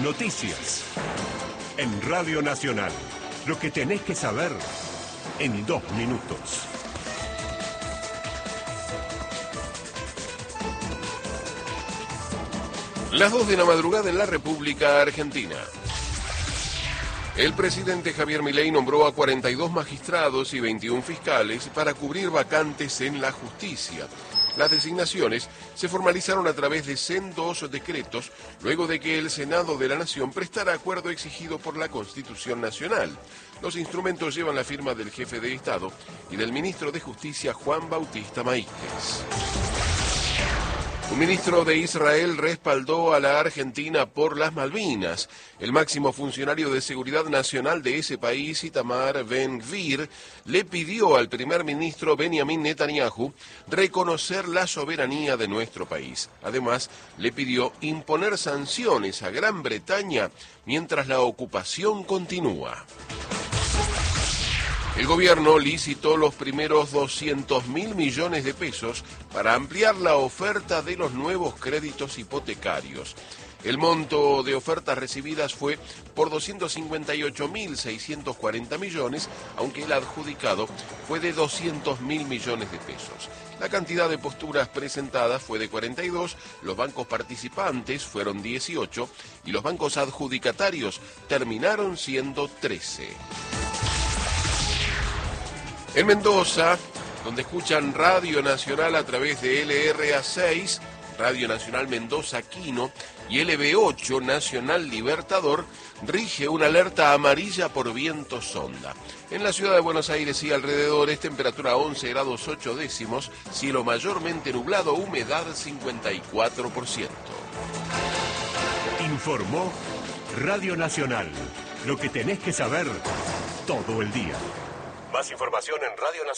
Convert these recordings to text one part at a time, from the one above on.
Noticias. En Radio Nacional. Lo que tenés que saber en 2 minutos. Las 2 de la madrugada en la República Argentina. El presidente Javier Milei nombró a 42 magistrados y 21 fiscales para cubrir vacantes en la justicia. Las designaciones se formalizaron a través de sendos decretos, luego de que el Senado de la Nación prestara acuerdo exigido por la Constitución Nacional. Los instrumentos llevan la firma del jefe de Estado y del ministro de Justicia, Juan Bautista Maíquez. Un ministro de Israel respaldó a la Argentina por las Malvinas. El máximo funcionario de seguridad nacional de ese país, Itamar Ben-Gvir, le pidió al primer ministro Benjamin Netanyahu reconocer la soberanía de nuestro país. Además, le pidió imponer sanciones a Gran Bretaña mientras la ocupación continúa. El gobierno licitó los primeros 200.000 millones de pesos para ampliar la oferta de los nuevos créditos hipotecarios. El monto de ofertas recibidas fue por 258.640 millones, aunque el adjudicado fue de 200.000 millones de pesos. La cantidad de posturas presentadas fue de 42, los bancos participantes fueron 18 y los bancos adjudicatarios terminaron siendo 13. En Mendoza, donde escuchan Radio Nacional a través de LRA6, Radio Nacional Mendoza Quino y LB8 Nacional Libertador, rige una alerta amarilla por viento sonda. En la ciudad de Buenos Aires y alrededores, temperatura 11 grados 8 décimos, cielo mayormente nublado, humedad 54%. Informó Radio Nacional. Lo que tenés que saber todo el día. Más información en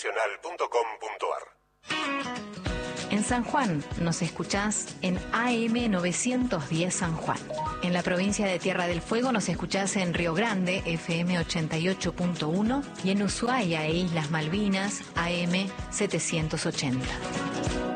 radionacional.com.ar. En San Juan nos escuchás en AM 910 San Juan. En la provincia de Tierra del Fuego nos escuchás en Río Grande, FM 88.1, y en Ushuaia e Islas Malvinas, AM 780.